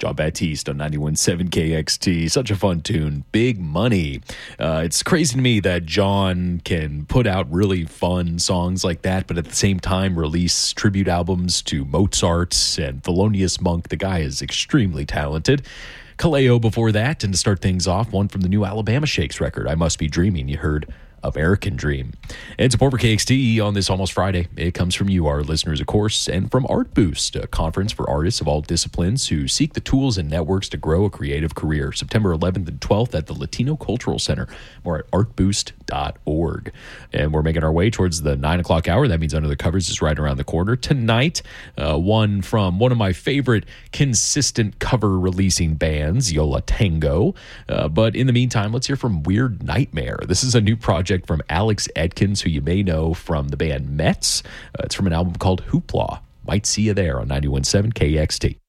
John Baptiste on 91.7 KXT. Such a fun tune. Big Money. It's crazy to me that John can put out really fun songs like that, but at the same time release tribute albums to Mozart and Thelonious Monk. The guy is extremely talented. Kaleo before that, and to start things off, one from the new Alabama Shakes record, I Must Be Dreaming. You heard American Dream. And support for KXT on this almost Friday. It comes from you, our listeners, of course, and from Art Boost, a conference for artists of all disciplines who seek the tools and networks to grow a creative career. September 11th and 12th at the Latino Cultural Center. More at artboost.org. And we're making our way towards the 9 o'clock hour. That means Under the Covers is right around the corner. Tonight, one from one of my favorite consistent cover releasing bands, Yola Tango. But in the meantime, let's hear from Weird Nightmare. This is a new project from Alex Edkins, who you may know from the band Mets. It's from an album called Hoopla. Might see you there on 91.7 KXT.